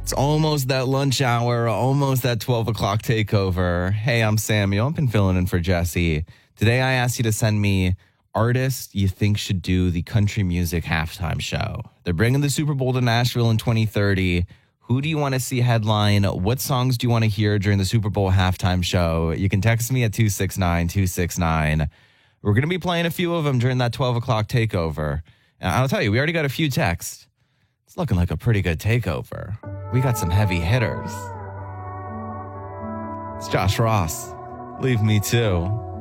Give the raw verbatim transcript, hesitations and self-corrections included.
It's almost that lunch hour, almost that twelve o'clock takeover. Hey, I'm Samuel. I've been filling in for Jesse. Today, I asked you to send me artists you think should do the country music halftime show. They're bringing the Super Bowl to Nashville in twenty thirty. Who do you want to see headline? What songs do you want to hear during the Super Bowl halftime show? You can text me at two six nine two six nine. We're going to be playing a few of them during that twelve o'clock takeover. And I'll tell you, we already got a few texts. It's looking like a pretty good takeover. We got some heavy hitters. It's Josh Ross. Leave Me Too.